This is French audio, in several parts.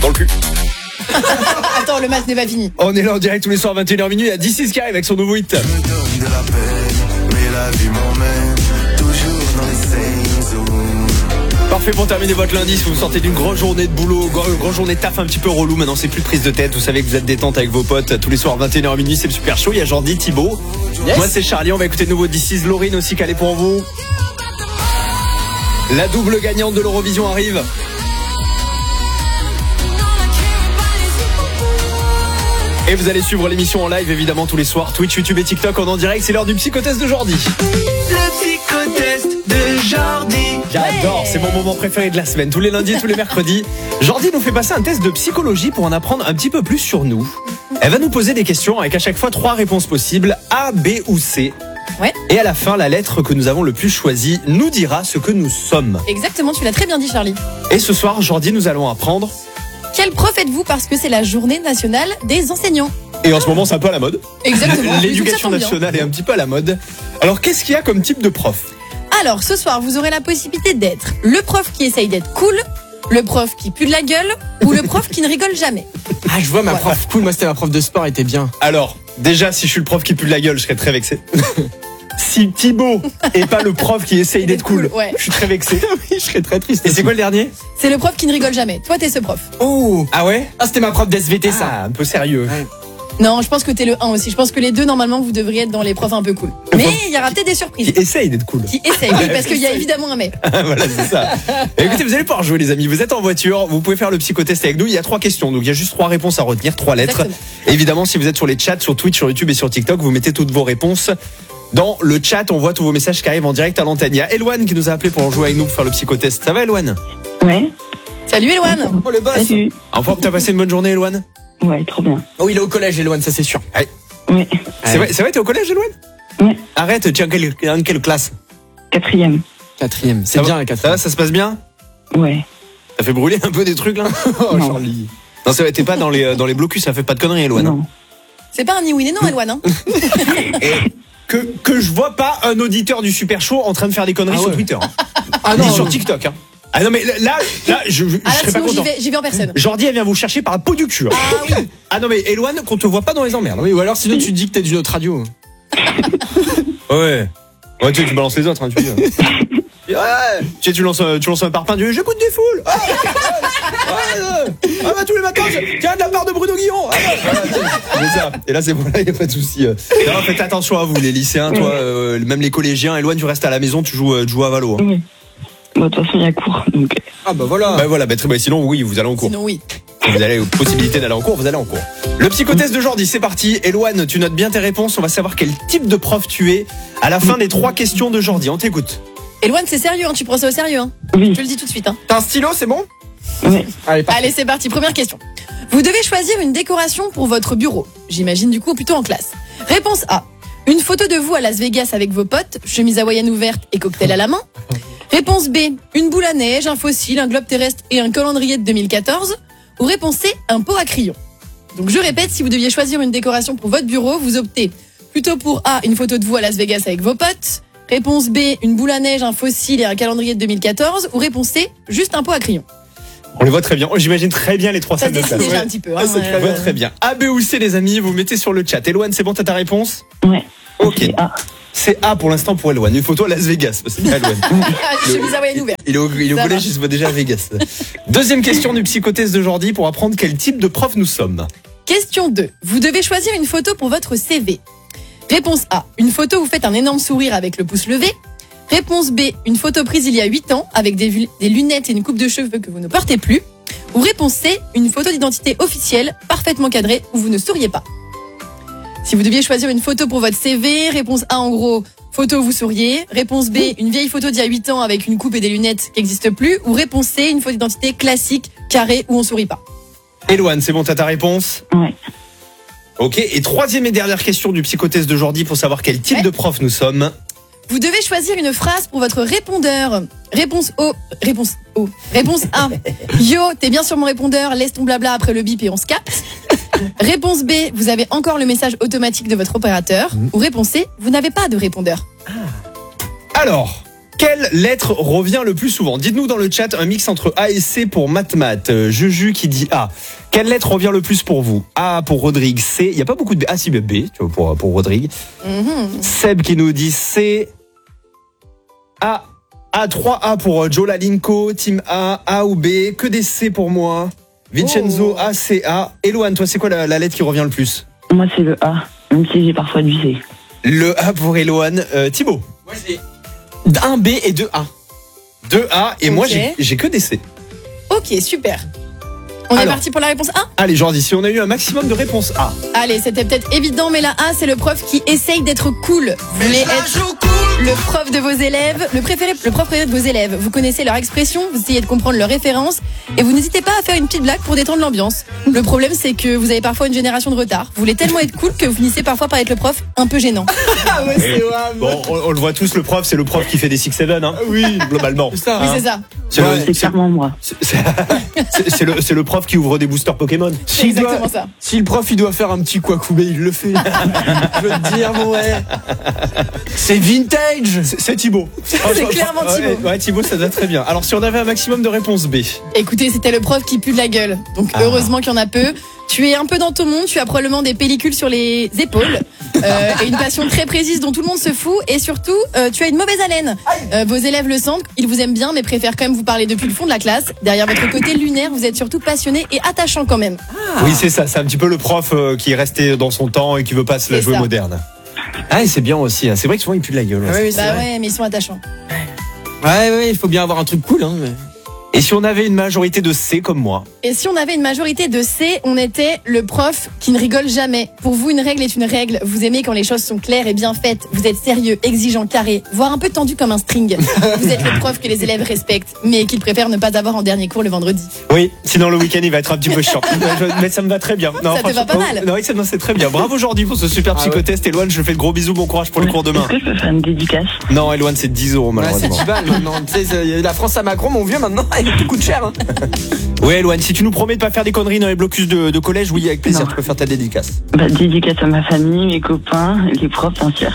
dans le cul. Attends, le match n'est pas fini. On est là en direct tous les soirs 21h minuit à D6 qui arrive avec son nouveau hit. Me donne de la peine, mais la vie m'emmène toujours dans les same zones. Parfait pour terminer votre lundi. Si vous sortez d'une grosse journée de boulot, grosse journée de taf un petit peu relou, maintenant c'est plus de prise de tête. Vous savez que vous êtes détente avec vos potes tous les soirs 21h minuit, c'est le super show. Il y a Jordi, Thibaut. Yes. Moi c'est Charlie, on va écouter de nouveau D6. Laurine aussi calée pour vous. La double gagnante de l'Eurovision arrive. Et vous allez suivre l'émission en live évidemment tous les soirs, Twitch, YouTube et TikTok en direct. C'est l'heure du psychotest de Jordi. Le psychotest de Jordi. J'adore, c'est mon moment préféré de la semaine. Tous les lundis et tous les mercredis, Jordi nous fait passer un test de psychologie pour en apprendre un petit peu plus sur nous. Elle va nous poser des questions avec à chaque fois 3 réponses possibles, A, B ou C. Ouais. Et à la fin, la lettre que nous avons le plus choisie nous dira ce que nous sommes. Exactement, tu l'as très bien dit, Charlie. Et ce soir, Jordi, nous allons apprendre. Quel prof êtes-vous parce que c'est la journée nationale des enseignants? Et en ce moment, c'est un peu à la mode. Exactement. L'éducation nationale est un petit peu à la mode. Alors, qu'est-ce qu'il y a comme type de prof? Alors, ce soir, vous aurez la possibilité d'être le prof qui essaye d'être cool, le prof qui pue de la gueule ou le prof qui ne rigole jamais. Ah, je vois ma prof cool. Moi, c'était ma prof de sport, elle était bien. Alors, déjà, si je suis le prof qui pue de la gueule, je serais très vexé. Si Thibaut est pas le prof qui essaye d'être cool, ouais. je suis très vexé. Oui, je serais très triste. Et c'est quoi le dernier? C'est le prof qui ne rigole jamais. Toi, t'es ce prof. Oh. Ah ouais? Ah, c'était ma prof d'SVT, ça. Ah, un peu sérieux. Ouais. Non, je pense que t'es le 1 aussi. Je pense que les deux, normalement, vous devriez être dans les profs un peu cool. Mais il y aura peut-être des surprises. Qui essaye d'être cool. Qui essaye, oui, parce qu'il y a évidemment un mais. Voilà, c'est ça. Et écoutez, vous allez pouvoir jouer, les amis. Vous êtes en voiture, vous pouvez faire le psychotest avec nous. Il y a 3 questions, donc il y a juste 3 réponses à retenir, 3 lettres. Exactement. Évidemment, si vous êtes sur les chats, sur Twitch, sur YouTube et sur TikTok, vous mettez toutes vos réponses. Dans le chat, on voit tous vos messages qui arrivent en direct à l'antenne. Il y a Eloane qui nous a appelé pour jouer avec nous pour faire le psychotest. Ça va, Eloane? Ouais, Salut, Eloane. Oh, le boss. salut. En forme, t'as passé une bonne journée, Eloane? Ouais, trop bien. Oh, il est au collège, Eloane, ça c'est sûr. Ouais, C'est vrai, t'es au collège, Eloane? ouais, Arrête, tu es en quelle classe? 4e. 4e. C'est Ça bien va, la Ça 4e. va, ça se passe bien? Ouais, Ça fait brûler un peu des trucs là? Oh, Non. Charlie. Non, ça va, t'es pas dans les blocus, ça fait pas de conneries, Eloane. non. C'est pas un ni oui ni non, Eloane. Hein. Et que je vois pas un auditeur du Super Show en train de faire des conneries Ah sur ouais. Twitter. Ah Ni non, sur TikTok. Hein. Ah non, mais là je Ah là, serais pas sinon, content. j'y vais en personne. Jordi, elle vient vous chercher par un pot du cul. Ah oui. Ah non, mais Eloane, qu'on te voit pas dans les emmerdes. Oui, ou alors sinon tu dis que t'es d'une autre radio. Ouais. Ouais, tu balances les autres, hein, tu dis. Ouais, tu lances un parpaing, tu dis j'écoute des foules. Ah bah tous les matins, tiens de la part de Bruno Guillon. C'est ça. Et là c'est bon, là y a pas de souci. Non, faites attention à vous les lycéens, toi, même les collégiens. Eloane, tu restes à la maison, tu joues à Valo. Hein. Oui. Bon, de toute façon, il y a cours, donc. Ah bah voilà. Bah voilà, très bien. Sinon oui, vous allez en cours. Sinon, oui. Vous avez possibilité d'aller en cours, vous allez en cours. Le psychotest de Jordi, c'est parti. Eloane, tu notes bien tes réponses. On va savoir quel type de prof tu es à la fin des 3 questions de Jordi. On t'écoute. Eloane, c'est sérieux, hein. Tu prends ça au sérieux. Hein. Oui, Je le dis tout de suite. Hein. T'as un stylo, c'est bon? ouais. Allez, parfait. Allez, c'est parti. Première question. Vous devez choisir une décoration pour votre bureau. J'imagine du coup plutôt en classe. Réponse A. Une photo de vous à Las Vegas avec vos potes, chemise hawaïenne ouverte et cocktail à la main. Réponse B. Une boule à neige, un fossile, un globe terrestre et un calendrier de 2014. Ou réponse C. Un pot à crayon. Donc je répète, si vous deviez choisir une décoration pour votre bureau, vous optez plutôt pour A. Une photo de vous à Las Vegas avec vos potes. Réponse B. Une boule à neige, un fossile et un calendrier de 2014. Ou réponse C. Juste un pot à crayon. On les voit très bien. J'imagine très bien les 3 Ça salles se de dessine classe. déjà un petit peu. Hein, On les voit très bien. A, B ou C, les amis, vous mettez sur le chat. Eloane, c'est bon, t'as ta réponse? Ouais. Ok. C'est A. C'est A pour l'instant pour Eloane. Une photo à Las Vegas. C'est bien Eloane. Chemise hawaïenne ouverte. Il est au Ça collège, marche. il se voit déjà à Vegas. Deuxième question du psychotest de Jordi pour apprendre quel type de prof nous sommes. Question 2. Vous devez choisir une photo pour votre CV. Réponse A. Une photo où vous faites un énorme sourire avec le pouce levé. Réponse B. Une photo prise il y a 8 ans avec des lunettes et une coupe de cheveux que vous ne portez plus. Ou réponse C. Une photo d'identité officielle, parfaitement cadrée, où vous ne souriez pas. Si vous deviez choisir une photo pour votre CV, réponse A en gros, photo où vous souriez. Réponse B, une vieille photo d'il y a 8 ans avec une coupe et des lunettes qui n'existent plus. Ou réponse C, une photo d'identité classique, carrée, où on sourit pas. Eloane, c'est bon, t'as ta réponse? Ouais. Ok, et troisième et dernière question du psychotest de Jordi pour savoir quel type Ouais. de prof nous sommes. Vous devez choisir une phrase pour votre répondeur. Réponse O. Réponse O. Réponse A. Yo, t'es bien sur mon répondeur, laisse ton blabla après le bip et on se capte. Réponse B. Vous avez encore le message automatique de votre opérateur. Ou réponse C. Vous n'avez pas de répondeur. Alors, Quelle lettre revient le plus souvent? Dites-nous dans le chat un mix entre A et C pour maths. Juju qui dit A. Quelle lettre revient le plus pour vous? A pour Rodrigue, C. Il n'y a pas beaucoup de B. Ah si, B, tu vois, pour Rodrigue. Seb qui nous dit C. A. A, 3A pour Joe Lalinko. Team A ou B. Que des C pour moi. Vincenzo, A, C, A. Eloane, toi, c'est quoi la lettre qui revient le plus? Moi, c'est le A, même si j'ai parfois du C. Le A pour Eloane. Thibaut? Moi, j'ai 1 B et 2 A. 2 A et moi Ok. j'ai que des C. Ok, super. On est Alors. parti pour la réponse A? Allez Jordi, si on a eu un maximum de réponses A. Allez, c'était peut-être évident, mais la A, c'est le prof qui essaye d'être cool. Vous voulez être le prof de vos élèves, le prof préféré de vos élèves. Vous connaissez leur expression, vous essayez de comprendre leurs références, et vous n'hésitez pas à faire une petite blague pour détendre l'ambiance. Le problème, c'est que vous avez parfois une génération de retard. Vous voulez tellement être cool que vous finissez parfois par être le prof un peu gênant. Ah ouais, c'est Wam. Bon, on le voit tous, le prof, c'est le prof qui fait des 6-7, hein. Oui, globalement. C'est ça. Oui, hein. c'est ça. C'est le- C'est clairement moi. c'est le prof qui ouvre des boosters Pokémon. C'est S'il doit- exactement ça. Si le prof il doit faire un petit Kwakubé, il le fait. Je veux te dire, bon, ouais. C'est vintage. C'est Thibaut. C'est clairement Thibaut. Ouais, Thibaut, ça doit très bien. Alors, si on avait un maximum de réponses B. Écoutez, c'était le prof qui pue de la gueule. Donc heureusement qu'il y en a peu. Tu es un peu dans ton monde, tu as probablement des pellicules sur les épaules et une passion très précise dont tout le monde se fout. Et surtout, tu as une mauvaise haleine. Vos élèves le sentent, ils vous aiment bien, mais préfèrent quand même vous parler depuis le fond de la classe. Derrière votre côté lunaire, vous êtes surtout passionné et attachant quand même. Oui, c'est ça. C'est un petit peu le prof qui est resté dans son temps et qui veut pas se la C'est jouer ça. moderne. Ah, et c'est bien aussi. Hein. C'est vrai que souvent, il pue de la gueule. Ouais, oui, c'est Bah vrai. ouais, mais ils sont attachants. Ouais, il faut bien avoir un truc cool, hein. mais- Et si on avait une majorité de C comme moi? Et si on avait une majorité de C, on était le prof qui ne rigole jamais. Pour vous, une règle est une règle. Vous aimez quand les choses sont claires et bien faites. Vous êtes sérieux, exigeant, carré, voire un peu tendu comme un string. Vous êtes le prof que les élèves respectent, mais qu'ils préfèrent ne pas avoir en dernier cours le vendredi. Oui, sinon le week-end il va être un petit peu chiant. Mais ça me va très bien. Non, Ça te va franchement, pas mal. Non, oui, ça c'est très bien. Bravo Jordi pour ce super Ah psychotest. Eloane, je te fais de gros bisous, bon courage pour le cours demain. Est-ce que je peux faire une dédicace? Non, Eloane, c'est 10 euros Ouais, c'est malheureusement. 10 balles maintenant. Tu sais, la France à Macron, mon vieux, maintenant, tout coûte cher. Hein. Oui, Eloane, si tu nous promets de pas faire des conneries dans les blocus de collège, oui, avec plaisir, Non. tu peux faire ta dédicace. Bah, dédicace à ma famille, mes copains, les profs, bien sûr.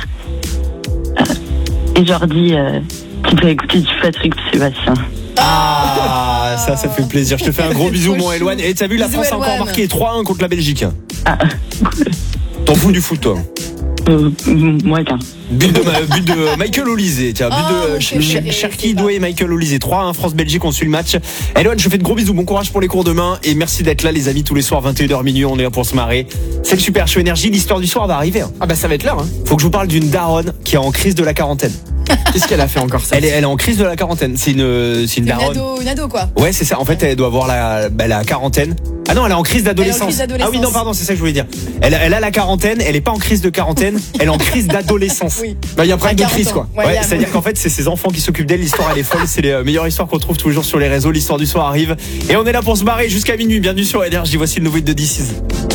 Et Jordi, qui doit écouter du Patrick Sébastien. Ah, ça fait plaisir. Je te fais un gros bisou, Trop mon chou. Eloane. Et t'as vu, la Bisous, France a encore Eloane. marqué 3-1 contre la Belgique. Ah, T'en fous du foot, toi? moyen. But de Michael Olysée. Tiens, but Oh, de mon préféré, Cherki c'est Doué et Michael Olysée. 3-1 France-Belgique, on suit le match. Eloane, je fais de gros bisous. Bon courage pour les cours demain. Et merci d'être là, les amis, tous les soirs, 21h minuit. On est là pour se marrer. C'est le Super Show Énergie. L'histoire du soir va arriver. Hein. Ah bah ça va être l'heure. Hein. Faut que je vous parle d'une daronne qui est en crise de la quarantaine. Qu'est-ce qu'elle a fait encore ça? Elle est en crise de la quarantaine. C'est une daronne. Une ado, quoi. Ouais, c'est ça. En fait, elle doit avoir la quarantaine. Ah non, elle est en crise d'adolescence. crise d'adolescence. Ah oui, non, pardon, c'est ça que je voulais dire. Elle a la quarantaine, elle est pas en crise de quarantaine, elle est en crise d'adolescence. Oui. Bah il y a un problème de 40 crise ans. quoi. Ouais, Ouais, il y a- c'est-à-dire qu'en fait, c'est ses enfants qui s'occupent d'elle. L'histoire, elle est folle. C'est les meilleures histoires qu'on trouve tous les jours sur les réseaux. L'histoire du soir arrive. Et on est là pour se marrer jusqu'à minuit. Bienvenue sur Énergie. Voici le nouveau hit de DC's.